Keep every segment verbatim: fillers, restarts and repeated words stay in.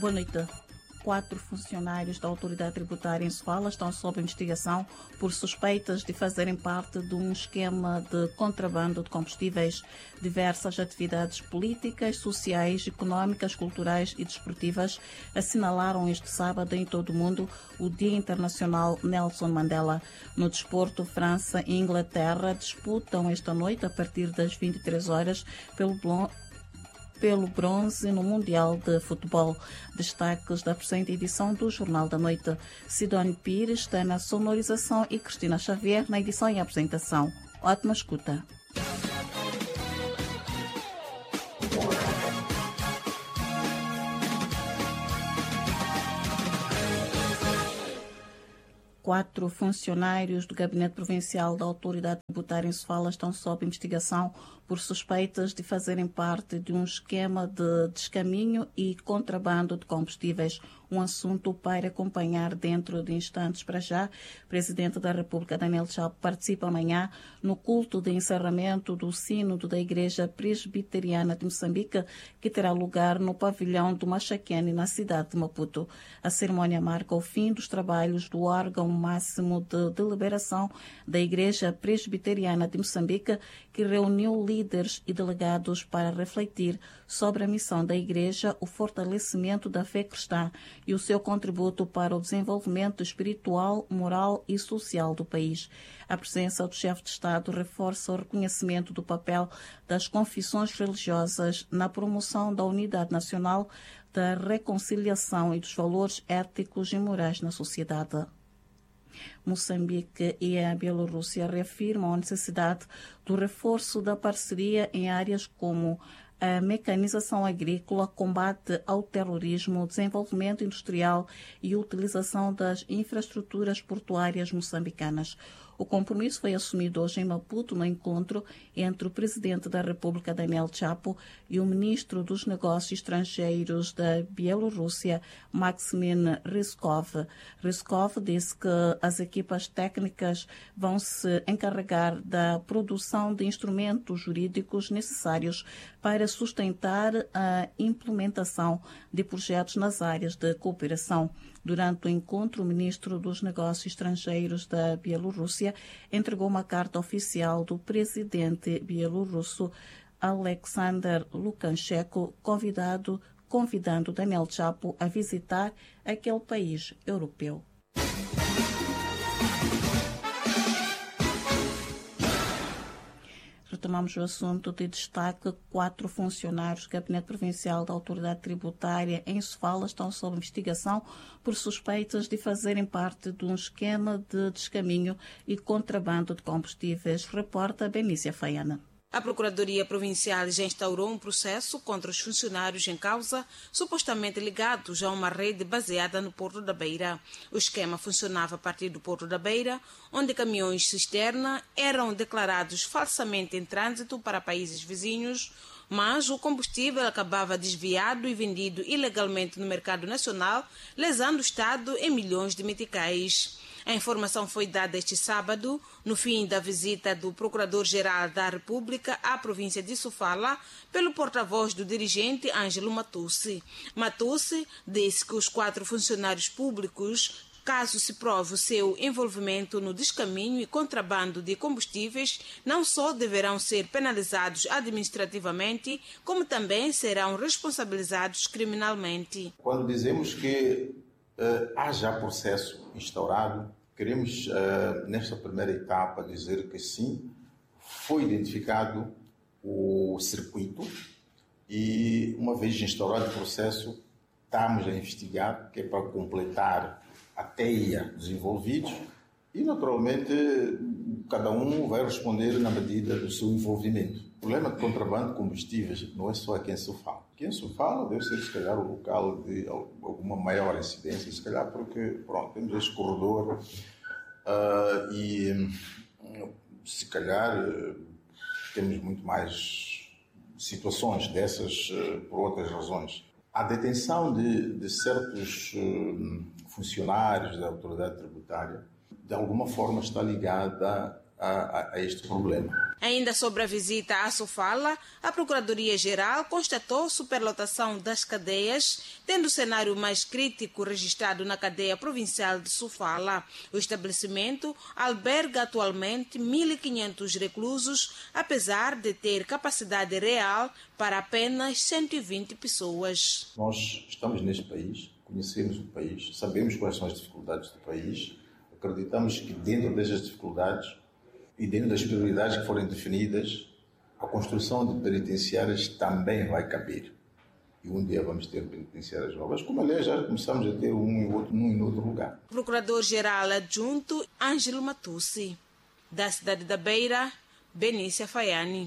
Boa noite. Quatro funcionários da autoridade tributária em Sofala estão sob investigação por suspeitas de fazerem parte de um esquema de contrabando de combustíveis. Diversas atividades políticas, sociais, económicas, culturais e desportivas assinalaram este sábado em todo o mundo o Dia Internacional Nelson Mandela. No desporto, França e Inglaterra disputam esta noite, a partir das vinte e três horas, pelo pelo bronze no Mundial de Futebol. Destaques da presente edição do Jornal da Noite. Sidónio Pires está na sonorização e Cristina Xavier na edição e apresentação. Ótima escuta. Quatro funcionários do Gabinete Provincial da Autoridade Tributária em Sofala estão sob investigação por suspeitas de fazerem parte de um esquema de descaminho e contrabando de combustíveis. Um assunto para acompanhar dentro de instantes. Para já, o Presidente da República, Daniel Chapo, participa amanhã no culto de encerramento do Sínodo da Igreja Presbiteriana de Moçambique, que terá lugar no pavilhão do Machaquene, na cidade de Maputo. A cerimónia marca o fim dos trabalhos do órgão máximo de deliberação da Igreja Presbiteriana de Moçambique, que reuniu líderes e delegados para refletir sobre a missão da Igreja, o fortalecimento da fé cristã e o seu contributo para o desenvolvimento espiritual, moral e social do país. A presença do chefe de Estado reforça o reconhecimento do papel das confissões religiosas na promoção da unidade nacional, da reconciliação e dos valores éticos e morais na sociedade. Moçambique e a Bielorrússia reafirmam a necessidade do reforço da parceria em áreas como a mecanização agrícola, combate ao terrorismo, desenvolvimento industrial e utilização das infraestruturas portuárias moçambicanas. O compromisso foi assumido hoje em Maputo no encontro entre o Presidente da República, Daniel Chapo, e o Ministro dos Negócios Estrangeiros da Bielorrússia, Maximin Ryzhkov. Ryzhkov disse que as equipas técnicas vão se encarregar da produção de instrumentos jurídicos necessários para sustentar a implementação de projetos nas áreas de cooperação. Durante o encontro, o Ministro dos Negócios Estrangeiros da Bielorrússia entregou uma carta oficial do presidente bielorrusso Alexander Lukashenko, convidado, convidando Daniel Chapo a visitar aquele país europeu. Retomamos o assunto de destaque. Quatro funcionários do Gabinete Provincial da Autoridade Tributária em Sofala estão sob investigação por suspeitas de fazerem parte de um esquema de descaminho e contrabando de combustíveis, reporta Benícia Faiana. A Procuradoria Provincial já instaurou um processo contra os funcionários em causa, supostamente ligados a uma rede baseada no Porto da Beira. O esquema funcionava a partir do Porto da Beira, onde caminhões cisterna eram declarados falsamente em trânsito para países vizinhos, mas o combustível acabava desviado e vendido ilegalmente no mercado nacional, lesando o Estado em milhões de meticais. A informação foi dada este sábado, no fim da visita do Procurador-Geral da República à província de Sofala, pelo porta-voz do dirigente Ângelo Matucci. Matucci disse que os quatro funcionários públicos, caso se prove o seu envolvimento no descaminho e contrabando de combustíveis, não só deverão ser penalizados administrativamente, como também serão responsabilizados criminalmente. Quando dizemos que uh, há já processo instaurado, queremos, uh, nesta primeira etapa, dizer que sim, foi identificado o circuito e, uma vez instaurado o processo, estamos a investigar, que é para completar a teia dos envolvidos e, naturalmente, cada um vai responder na medida do seu envolvimento. O problema de contrabando de combustíveis não é só aqui em Sofala. Aqui em Sofala deve ser, se calhar, o local de alguma maior incidência, se calhar porque, pronto, temos este corredor uh, e, se calhar, temos muito mais situações dessas uh, por outras razões. A detenção de, de certos uh, funcionários da autoridade tributária, de alguma forma, está ligada a, a este problema. Ainda sobre a visita à Sofala, a Procuradoria-Geral constatou superlotação das cadeias, tendo o cenário mais crítico registrado na cadeia provincial de Sofala. O estabelecimento alberga atualmente mil e quinhentos reclusos, apesar de ter capacidade real para apenas cento e vinte pessoas. Nós estamos neste país, conhecemos o país, sabemos quais são as dificuldades do país, acreditamos que dentro dessas dificuldades e dentro das prioridades que forem definidas, a construção de penitenciárias também vai caber. E um dia vamos ter penitenciárias novas, como aliás já começamos a ter um e outro num e outro lugar. Procurador-Geral Adjunto Ângelo Matussi. Da cidade da Beira, Benícia Faiani.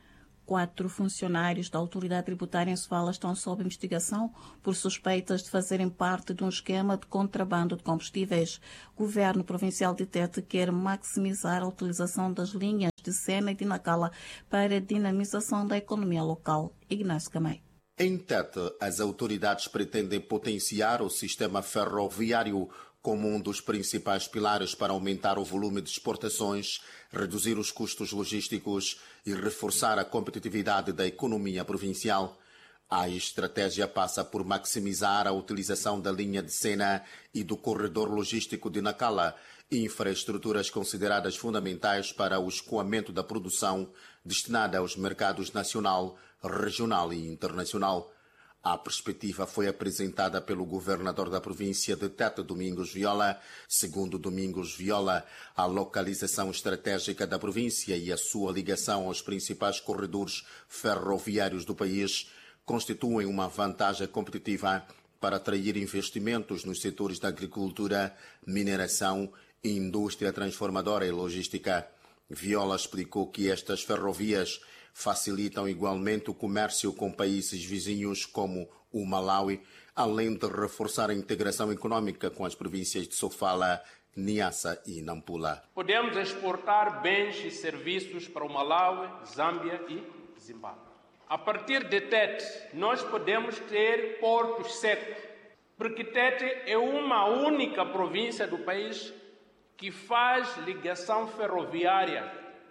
Quatro funcionários da autoridade tributária em Sofala estão sob investigação por suspeitas de fazerem parte de um esquema de contrabando de combustíveis. O governo provincial de Tete quer maximizar a utilização das linhas de Sena e de Nacala para a dinamização da economia local. Ignácio Camei. Em Tete, as autoridades pretendem potenciar o sistema ferroviário como um dos principais pilares para aumentar o volume de exportações, reduzir os custos logísticos e reforçar a competitividade da economia provincial. A estratégia passa por maximizar a utilização da linha de Sena e do corredor logístico de Nacala, infraestruturas consideradas fundamentais para o escoamento da produção destinada aos mercados nacional, regional e internacional. A perspectiva foi apresentada pelo governador da província de Tete, Domingos Viola. Segundo Domingos Viola, a localização estratégica da província e a sua ligação aos principais corredores ferroviários do país constituem uma vantagem competitiva para atrair investimentos nos setores da agricultura, mineração, indústria transformadora e logística. Viola explicou que estas ferrovias facilitam igualmente o comércio com países vizinhos como o Malawi, além de reforçar a integração econômica com as províncias de Sofala, Niassa e Nampula. Podemos exportar bens e serviços para o Malawi, Zâmbia e Zimbábue. A partir de Tete, nós podemos ter portos secos, porque Tete é uma única província do país que faz ligação ferroviária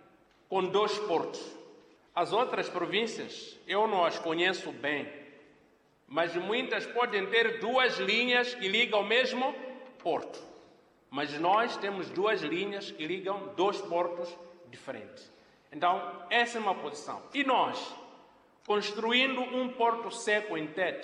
com dois portos. As outras províncias, eu não as conheço bem, mas muitas podem ter duas linhas que ligam ao mesmo porto. Mas nós temos duas linhas que ligam dois portos diferentes. Então, essa é uma posição. E nós, construindo um porto seco em Tete,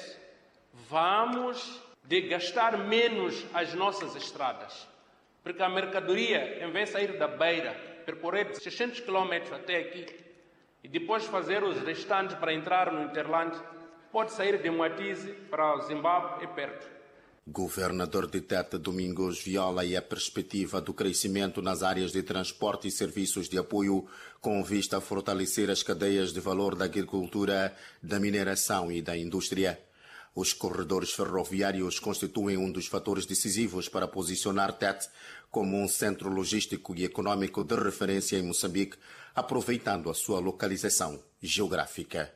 vamos desgastar menos as nossas estradas. Porque a mercadoria, em vez de sair da Beira, percorrer seiscentos quilômetros até aqui, e depois fazer os restantes para entrar no Interland, pode sair de Moatize para o Zimbábue e perto. Governador de Tete, Domingos Viola, e a perspectiva do crescimento nas áreas de transporte e serviços de apoio com vista a fortalecer as cadeias de valor da agricultura, da mineração e da indústria. Os corredores ferroviários constituem um dos fatores decisivos para posicionar Tete como um centro logístico e econômico de referência em Moçambique, aproveitando a sua localização geográfica.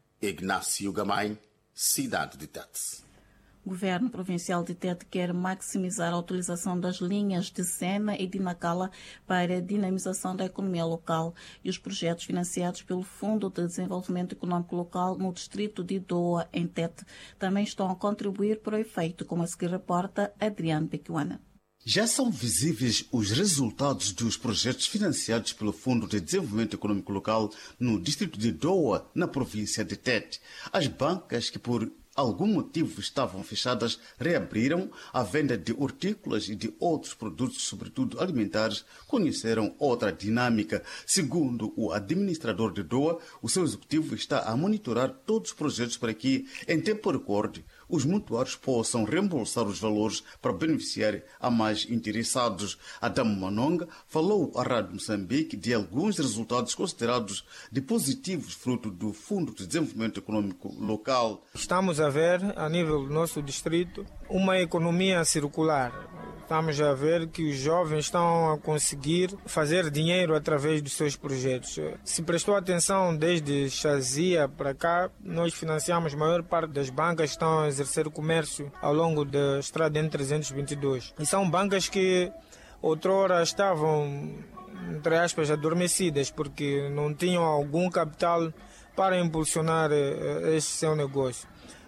Ignácio Gamay, cidade de Tete. O governo provincial de Tete quer maximizar a utilização das linhas de Sena e de Nacala para a dinamização da economia local, e os projetos financiados pelo Fundo de Desenvolvimento Econômico Local no distrito de Doa, em Tete, também estão a contribuir para o efeito, como a seguir reporta Adriano Pequena. Já são visíveis os resultados dos projetos financiados pelo Fundo de Desenvolvimento Econômico Local no distrito de Doa, na província de Tete. As bancas que, por algum motivo estavam fechadas, reabriram. A venda de hortícolas e de outros produtos, sobretudo alimentares, conheceram outra dinâmica. Segundo o administrador de Doa, o seu executivo está a monitorar todos os projetos para que, em tempo recorde, os mutuários possam reembolsar os valores para beneficiar a mais interessados. Adamo Manonga falou à Rádio Moçambique de alguns resultados considerados de positivos fruto do Fundo de Desenvolvimento Econômico Local. Estamos a ver, a nível do nosso distrito, uma economia circular. Estamos a ver que os jovens estão a conseguir fazer dinheiro através dos seus projetos. Se prestou atenção, desde Chazia para cá, nós financiamos a maior parte das bancas que estão a exercer comércio ao longo da estrada N trezentos e vinte e dois. E são bancas que outrora estavam entre aspas, adormecidas, porque não tinham algum capital para impulsionar esse seu negócio.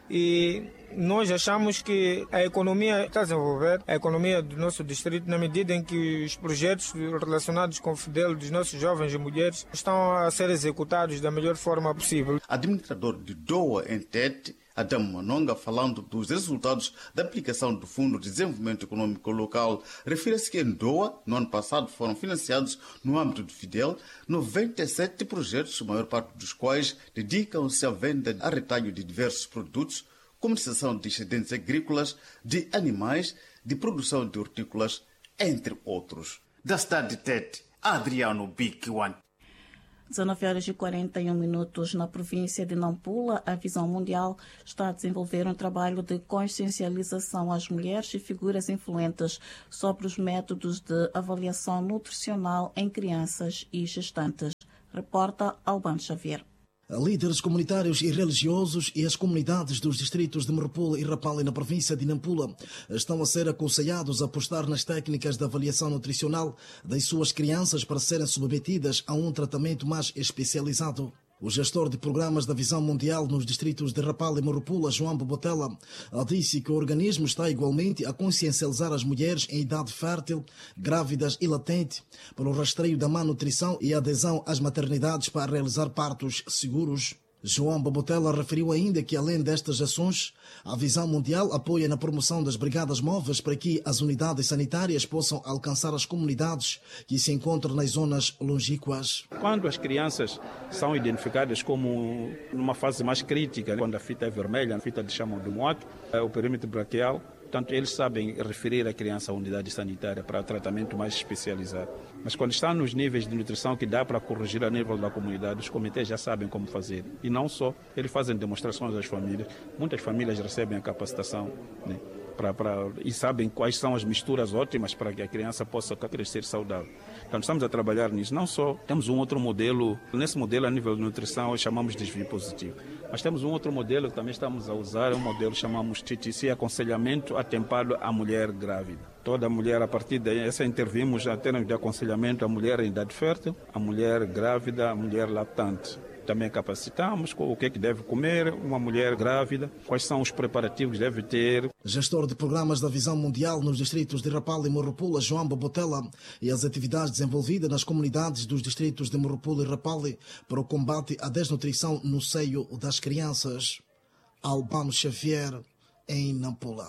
E nós achamos que a economia está a desenvolver, a economia do nosso distrito, na medida em que os projetos relacionados com o Fidel dos nossos jovens e mulheres estão a ser executados da melhor forma possível. Administrador de Doa em Tete, Adam Manonga, falando dos resultados da aplicação do Fundo de Desenvolvimento Econômico Local, refere-se que em Doa, no ano passado, foram financiados, no âmbito do Fidel, noventa e sete projetos, a maior parte dos quais dedicam-se à venda a retalho de diversos produtos, comercialização de excedentes agrícolas, de animais, de produção de hortícolas, entre outros. Da cidade de Tete, Adriano Biquiwan. dezenove horas e quarenta e um minutos na província de Nampula, a Visão Mundial está a desenvolver um trabalho de consciencialização às mulheres e figuras influentes sobre os métodos de avaliação nutricional em crianças e gestantes. Reporta Albano Xavier. Líderes comunitários e religiosos e as comunidades dos distritos de Morupula e Rapale na província de Nampula estão a ser aconselhados a apostar nas técnicas de avaliação nutricional das suas crianças para serem submetidas a um tratamento mais especializado. O gestor de programas da Visão Mundial nos distritos de Rapale e Morupula, João Bobotela, disse que o organismo está igualmente a consciencializar as mulheres em idade fértil, grávidas e latente, pelo rastreio da má nutrição e adesão às maternidades para realizar partos seguros. João Bobotela referiu ainda que, além destas ações, a Visão Mundial apoia na promoção das brigadas móveis para que as unidades sanitárias possam alcançar as comunidades que se encontram nas zonas longínquas. Quando as crianças são identificadas como numa fase mais crítica, quando a fita é vermelha, a fita de chamam de moto, o perímetro braquial, portanto, eles sabem referir a criança à unidade sanitária para tratamento mais especializado. Mas quando está nos níveis de nutrição que dá para corrigir a nível da comunidade, os comitês já sabem como fazer. E não só, eles fazem demonstrações às famílias. Muitas famílias recebem a capacitação, né, pra, pra, e sabem quais são as misturas ótimas para que a criança possa crescer saudável. Então, estamos a trabalhar nisso. Não só, temos um outro modelo, nesse modelo a nível de nutrição chamamos de desvio positivo. Mas temos um outro modelo que também estamos a usar, é um modelo que chamamos T T C, aconselhamento atempado à mulher grávida. Toda mulher, a partir dessa, intervimos a termos de aconselhamento à mulher em idade fértil, à mulher grávida, à mulher lactante. Também capacitamos o que é que deve comer uma mulher grávida, quais são os preparativos que deve ter. Gestor de programas da Visão Mundial nos distritos de Rapale e Morupula, João Bobotela, e as atividades desenvolvidas nas comunidades dos distritos de Morupula e Rapale para o combate à desnutrição no seio das crianças. Albano Xavier, em Nampula.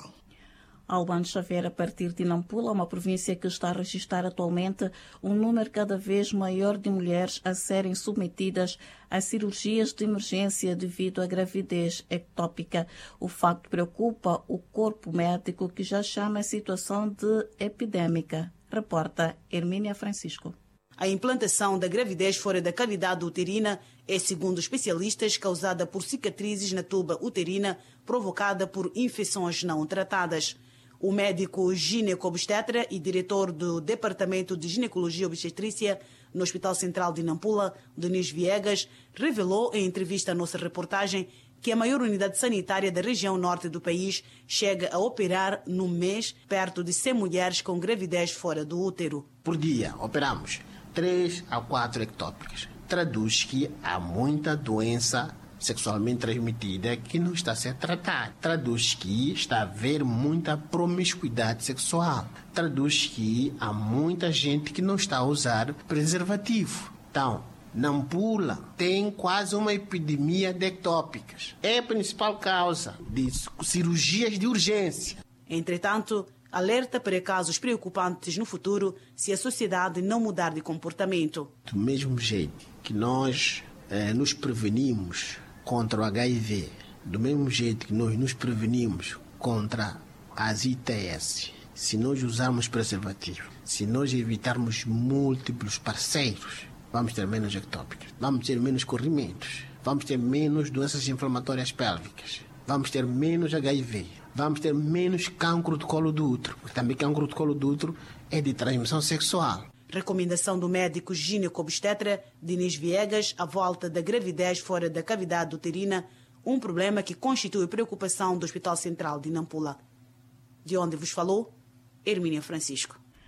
Albano Xavier, a partir de Nampula, uma província que está a registrar atualmente um número cada vez maior de mulheres a serem submetidas a cirurgias de emergência devido à gravidez ectópica. O facto preocupa o corpo médico, que já chama a situação de epidémica. Reporta Hermínia Francisco. A implantação da gravidez fora da cavidade uterina é, segundo especialistas, causada por cicatrizes na tuba uterina provocada por infecções não tratadas. O médico gineco-obstetra e diretor do Departamento de Ginecologia e Obstetrícia no Hospital Central de Nampula, Denis Viegas, revelou em entrevista à nossa reportagem que a maior unidade sanitária da região norte do país chega a operar no mês perto de cem mulheres com gravidez fora do útero. Por dia, operamos três a quatro ectópicas. Traduz que há muita doença sexualmente transmitida que não está a ser tratada. Traduz que está a haver muita promiscuidade sexual. Traduz que há muita gente que não está a usar preservativo. Então, Nampula tem quase uma epidemia de ectópicas. É a principal causa de cirurgias de urgência. Entretanto, alerta para casos preocupantes no futuro se a sociedade não mudar de comportamento. Do mesmo jeito que nós eh, nos prevenimos contra o H I V, do mesmo jeito que nós nos prevenimos contra as I T S, se nós usarmos preservativo, se nós evitarmos múltiplos parceiros, vamos ter menos ectópicas, vamos ter menos corrimentos, vamos ter menos doenças inflamatórias pélvicas, vamos ter menos H I V, vamos ter menos cancro do colo do útero, porque também cancro do colo do útero é de transmissão sexual. Recomendação do médico gineco-obstetra Denis Viegas à volta da gravidez fora da cavidade uterina, um problema que constitui preocupação do Hospital Central de Nampula. De onde vos falou, Hermínia Francisco.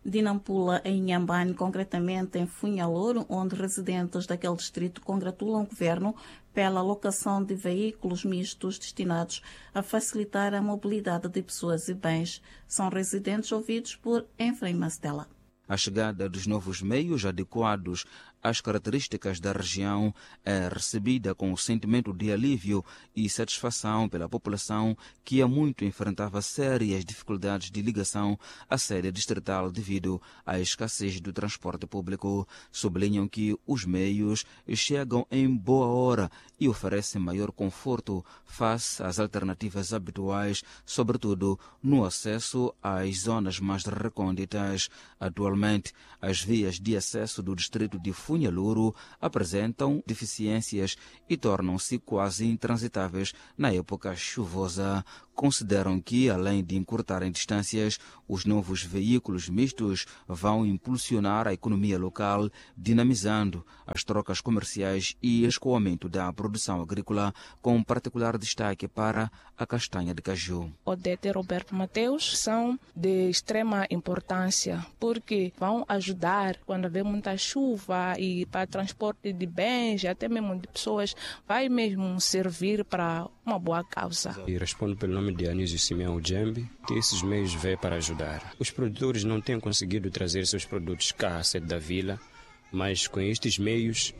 de Nampula, em Inhambane, concretamente em Funhaloro, onde residentes daquele distrito congratulam o governo pela alocação de veículos mistos destinados a facilitar a mobilidade de pessoas e bens. São residentes ouvidos por Efraim Mastela. A chegada dos novos meios adequados às características da região é recebida com um sentimento de alívio e satisfação pela população que há muito enfrentava sérias dificuldades de ligação à sede distrital devido à escassez do transporte público. Sublinham que os meios chegam em boa hora e oferecem maior conforto face às alternativas habituais, sobretudo no acesso às zonas mais recônditas. Atualmente, as vias de acesso do distrito de Funhaloro apresentam deficiências e tornam-se quase intransitáveis na época chuvosa. Consideram que, além de encurtarem distâncias, os novos veículos mistos vão impulsionar a economia local, dinamizando as trocas comerciais e o escoamento da produção agrícola, com particular destaque para a castanha de caju. Odete e Roberto Mateus são de extrema importância, porque vão ajudar quando haver muita chuva e para transporte de bens, até mesmo de pessoas, vai mesmo servir para uma boa causa. E respondo pelo nome de Anísio Simeão Djembe, que esses meios vêm para ajudar. Os produtores não têm conseguido trazer seus produtos cá à sede da vila, mas com estes meios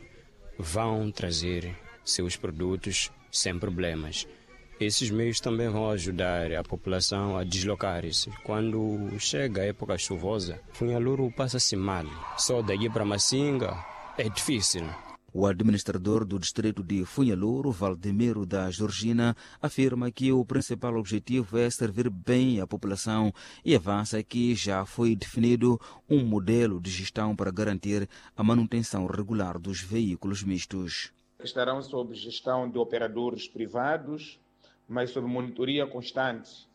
vão trazer seus produtos sem problemas. Esses meios também vão ajudar a população a deslocar-se. Quando chega a época chuvosa, Funhaloro passa-se mal. Só daqui para Massinga é difícil. O administrador do distrito de Funhaloro, Valdemiro da Georgina, afirma que o principal objetivo é servir bem a população e avança que já foi definido um modelo de gestão para garantir a manutenção regular dos veículos mistos. Estarão sob gestão de operadores privados, mas sob monitoria constante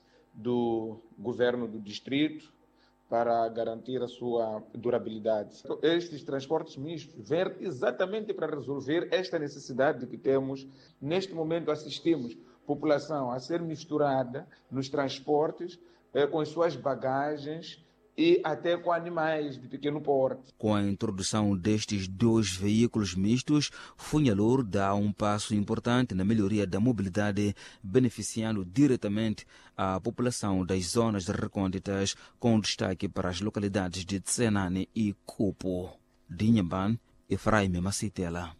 do governo do distrito, para garantir a sua durabilidade. Estes transportes mistos vêm exatamente para resolver esta necessidade que temos. Neste momento assistimos a população a ser misturada nos transportes, eh, com as suas bagagens e até com animais de pequeno porte. Com a introdução destes dois veículos mistos, Funhaloro dá um passo importante na melhoria da mobilidade, beneficiando diretamente a população das zonas recônditas, com destaque para as localidades de Tsenane e Kupu. De Inhambane, Efraim Macitela.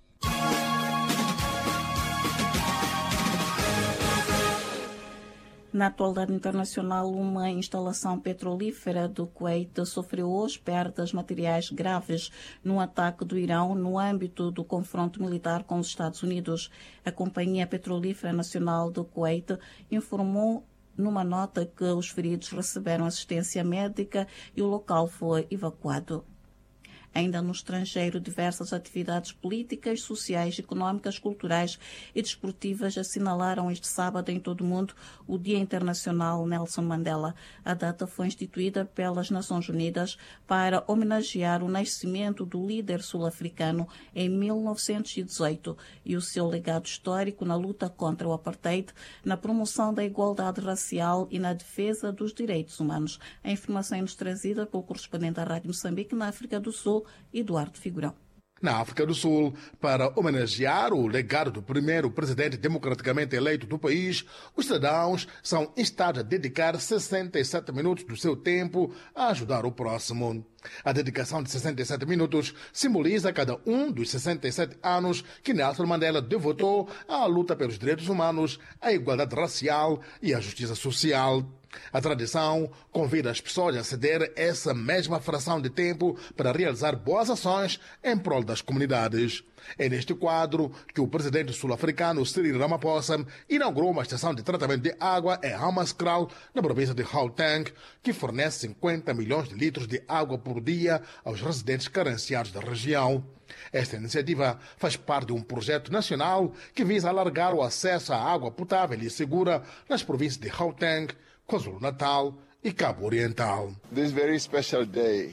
Na atualidade internacional, uma instalação petrolífera do Kuwait sofreu hoje perdas materiais graves num ataque do Irão no âmbito do confronto militar com os Estados Unidos. A Companhia Petrolífera Nacional do Kuwait informou numa nota que os feridos receberam assistência médica e o local foi evacuado. Ainda no estrangeiro, diversas atividades políticas, sociais, económicas, culturais e desportivas assinalaram este sábado em todo o mundo o Dia Internacional Nelson Mandela. A data foi instituída pelas Nações Unidas para homenagear o nascimento do líder sul-africano em mil novecentos e dezoito e o seu legado histórico na luta contra o apartheid, na promoção da igualdade racial e na defesa dos direitos humanos. A informação é nos trazida pelo correspondente da Rádio Moçambique na África do Sul, Eduardo Figurão. Na África do Sul, para homenagear o legado do primeiro presidente democraticamente eleito do país, os cidadãos são instados a dedicar sessenta e sete minutos do seu tempo a ajudar o próximo. A dedicação de sessenta e sete minutos simboliza cada um dos sessenta e sete anos que Nelson Mandela devotou à luta pelos direitos humanos, à igualdade racial e à justiça social. A tradição convida as pessoas a ceder essa mesma fração de tempo para realizar boas ações em prol das comunidades. É neste quadro que o presidente sul-africano Cyril Ramaphosa inaugurou uma estação de tratamento de água em Hammanskraal, na província de Gauteng, que fornece cinquenta milhões de litros de água por dia aos residentes carenciados da região. Esta iniciativa faz parte de um projeto nacional que visa alargar o acesso à água potável e segura nas províncias de Gauteng, KwaZulu-Natal e Cabo Oriental. This very special day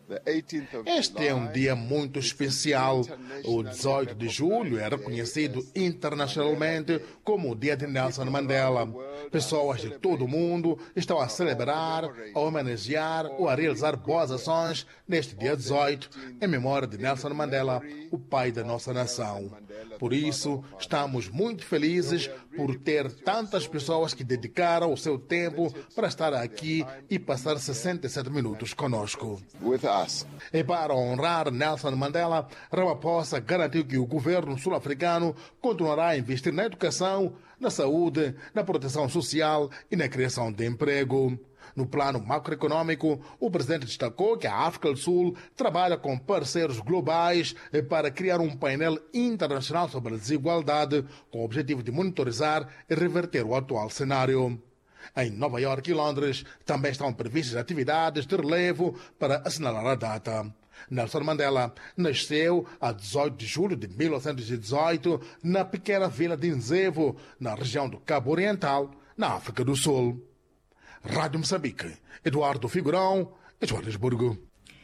Este é um dia muito especial. O dezoito de julho é reconhecido internacionalmente como o Dia de Nelson Mandela. Pessoas de todo o mundo estão a celebrar, a homenagear ou a realizar boas ações neste dia dezoito, em memória de Nelson Mandela, o pai da nossa nação. Por isso, estamos muito felizes por ter tantas pessoas que dedicaram o seu tempo para estar aqui e passar sessenta e sete minutos conosco. E para honrar Nelson Mandela, Ramaphosa garantiu que o governo sul-africano continuará a investir na educação, na saúde, na proteção social e na criação de emprego. No plano macroeconômico, o presidente destacou que a África do Sul trabalha com parceiros globais para criar um painel internacional sobre a desigualdade, com o objetivo de monitorizar e reverter o atual cenário. Em Nova Iorque e Londres também estão previstas atividades de relevo para assinalar a data. Nelson Mandela nasceu a dezoito de julho de mil novecentos e dezoito na pequena vila de Nzevo, na região do Cabo Oriental, na África do Sul. Rádio Moçambique, Eduardo Figurão, Joanesburgo.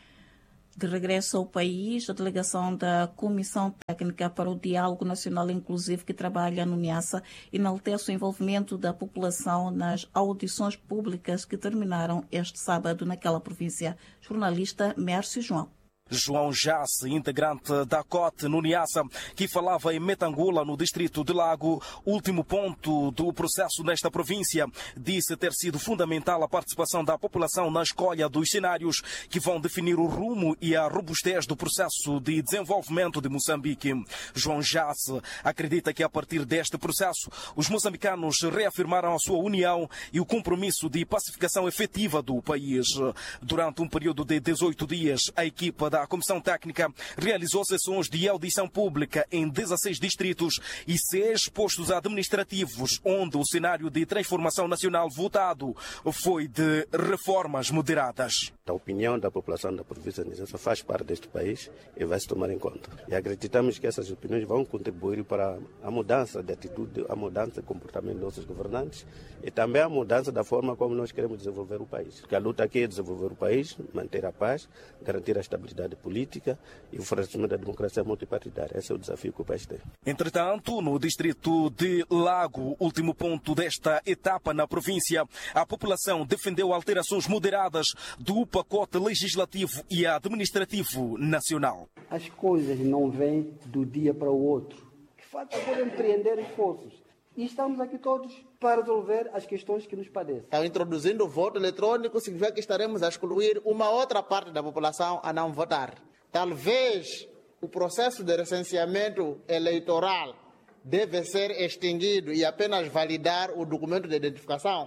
De regresso ao país, a delegação da Comissão Técnica para o Diálogo Nacional Inclusivo que trabalha no Niassa enaltece o envolvimento da população nas audições públicas que terminaram este sábado naquela província. Jornalista Mércio João. João Jace, integrante da C O T no Niassa, que falava em Metangula, no distrito de Lago, último ponto do processo nesta província, disse ter sido fundamental a participação da população na escolha dos cenários que vão definir o rumo e a robustez do processo de desenvolvimento de Moçambique. João Jace acredita que a partir deste processo, os moçambicanos reafirmaram a sua união e o compromisso de pacificação efetiva do país. Durante um período de dezoito dias, a equipa da Comissão Técnica realizou sessões de audição pública em dezesseis distritos e seis postos administrativos, onde o cenário de transformação nacional votado foi de reformas moderadas. A opinião da população da província de Niassa faz parte deste país e vai se tomar em conta. E acreditamos que essas opiniões vão contribuir para a mudança de atitude, a mudança de comportamento dos nossos governantes e também a mudança da forma como nós queremos desenvolver o país. Porque a luta aqui é desenvolver o país, manter a paz, garantir a estabilidade política e o fortalecimento da democracia multipartidária. Esse é o desafio que o país tem. Entretanto, no distrito de Lago, último ponto desta etapa na província, a população defendeu alterações moderadas do pacote legislativo e administrativo nacional. As coisas não vêm do dia para o outro. Que falta agora empreender esforços. E estamos aqui todos para resolver as questões que nos padecem. Então, introduzindo o voto eletrônico, significa que estaremos a excluir uma outra parte da população a não votar. Talvez o processo de recenseamento eleitoral deve ser extinguido e apenas validar o documento de identificação.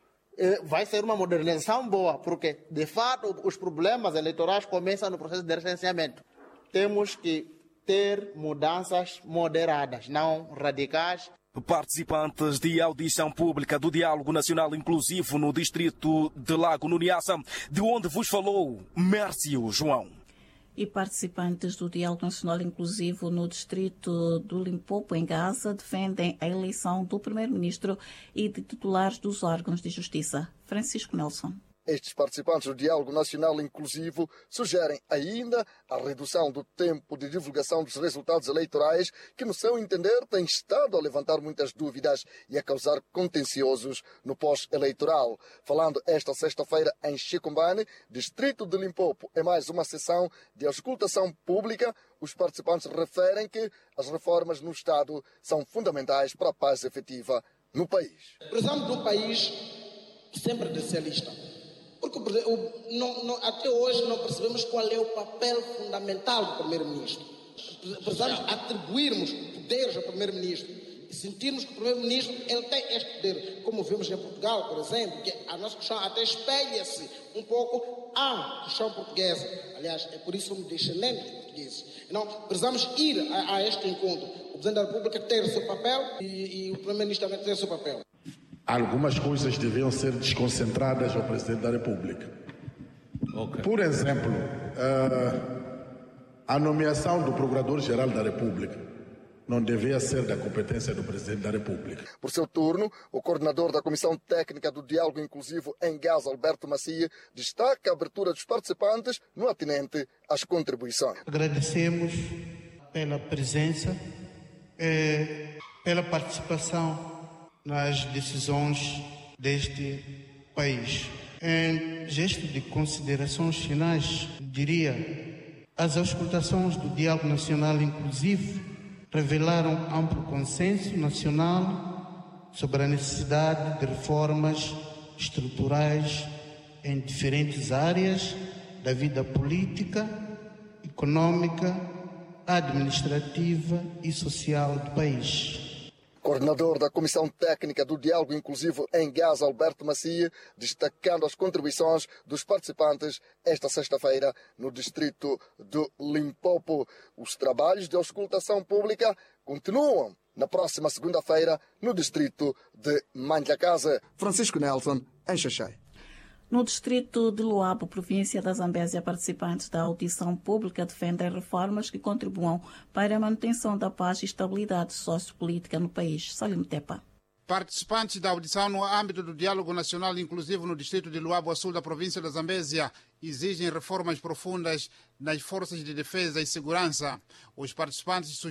Vai ser uma modernização boa, porque, de fato, os problemas eleitorais começam no processo de recenseamento. Temos que ter mudanças moderadas, não radicais. Participantes de audição pública do Diálogo Nacional Inclusivo no distrito de Lago, no Niassa, de onde vos falou Mércio João. E participantes do Diálogo Nacional Inclusivo no distrito do Limpopo, em Gaza, defendem a eleição do primeiro-ministro e de titulares dos órgãos de justiça. Francisco Nelson. Estes participantes do Diálogo Nacional Inclusivo sugerem ainda a redução do tempo de divulgação dos resultados eleitorais, que, no seu entender, tem estado a levantar muitas dúvidas e a causar contenciosos no pós-eleitoral. Falando esta sexta-feira em Chicombane, distrito de Limpopo, em mais uma sessão de auscultação pública, os participantes referem que as reformas no Estado são fundamentais para a paz efetiva no país. Precisamos de um país sempre socialista. Porque o, não, não, até hoje não percebemos qual é o papel fundamental do primeiro-ministro. Precisamos atribuirmos poderes ao primeiro-ministro e sentirmos que o primeiro-ministro ele tem este poder, como vimos em Portugal, por exemplo, que a nossa questão até espelha-se um pouco à questão portuguesa. Aliás, é por isso que somos descendentes portugueses. Então, precisamos ir a, a este encontro. O Presidente da República ter o seu papel e, e o primeiro-ministro também ter o seu papel. Algumas coisas deviam ser desconcentradas ao Presidente da República. Okay. Por exemplo, uh, a nomeação do Procurador-Geral da República. não devia ser da competência do Presidente da República. Por seu turno, o coordenador da Comissão Técnica do Diálogo Inclusivo em Gaza, Alberto Macia, destaca a abertura dos participantes no atinente às contribuições. Agradecemos pela presença, eh, pela participação nas decisões deste país. Em gesto de considerações finais, diria, as auscultações do Diálogo Nacional Inclusivo revelaram amplo consenso nacional sobre a necessidade de reformas estruturais em diferentes áreas da vida política, econômica, administrativa e social do país. Coordenador da Comissão Técnica do Diálogo Inclusivo em Gaza, Alberto Macia, destacando as contribuições dos participantes esta sexta-feira no distrito de Limpopo. Os trabalhos de auscultação pública continuam na próxima segunda-feira no distrito de Manjacasa. Francisco Nelson, em Xaxai. No distrito de Luabo, província da Zambésia, participantes da audição pública defendem reformas que contribuam para a manutenção da paz e estabilidade sociopolítica no país. Salim Tepa. Participantes da audição no âmbito do Diálogo Nacional Inclusivo no distrito de Luabo, a sul da província da Zambésia, exigem reformas profundas nas forças de defesa e segurança. Os participantes sugerem